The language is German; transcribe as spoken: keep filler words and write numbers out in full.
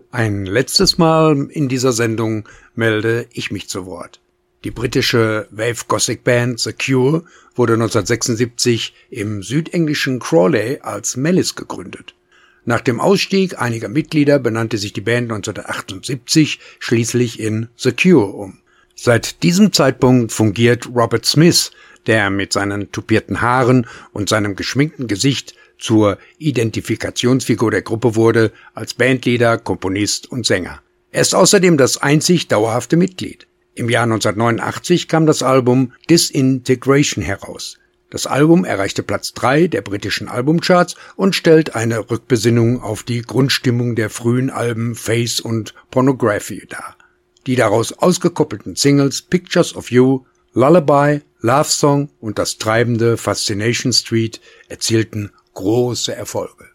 Ein letztes Mal in dieser Sendung melde ich mich zu Wort. Die britische Wave-Gothic-Band The Cure wurde neunzehnhundertsechsundsiebzig im südenglischen Crawley als Malice gegründet. Nach dem Ausstieg einiger Mitglieder benannte sich die Band neunzehnhundertachtundsiebzig schließlich in The Cure um. Seit diesem Zeitpunkt fungiert Robert Smith, der mit seinen tupierten Haaren und seinem geschminkten Gesicht zur Identifikationsfigur der Gruppe wurde, als Bandleader, Komponist und Sänger. Er ist außerdem das einzig dauerhafte Mitglied. Im Jahr neunzehnhundertneunundachtzig kam das Album Disintegration heraus. Das Album erreichte Platz drei der britischen Albumcharts und stellt eine Rückbesinnung auf die Grundstimmung der frühen Alben Face und Pornography dar. Die daraus ausgekoppelten Singles Pictures of You, Lullaby, Love Song und das treibende Fascination Street erzielten große Erfolge.